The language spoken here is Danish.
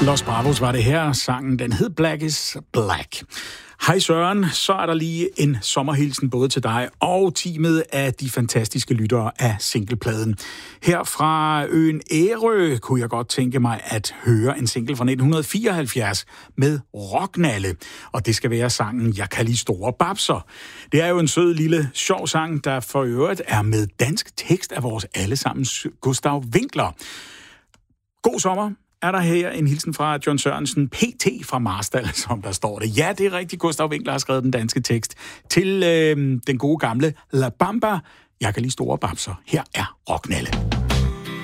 Los Bravos var det her. Sangen, den hed Black is Black. Hej Søren, så er der lige en sommerhilsen både til dig og teamet af de fantastiske lyttere af singlepladen. Her fra øen Ærø kunne jeg godt tænke mig at høre en single fra 1974 med Rocknalle. Og det skal være sangen Jeg kan lide store babser. Det er jo en sød lille sjov sang, der for øvrigt er med dansk tekst af vores allesammens Gustav Winkler. God sommer. Er der her en hilsen fra John Sørensen, PT fra Marstal, som der står det. Ja, det er rigtigt. Gustav Winkler har skrevet den danske tekst til den gode gamle La Bamba. Jeg kan lide store babser. Her er Rocknalle.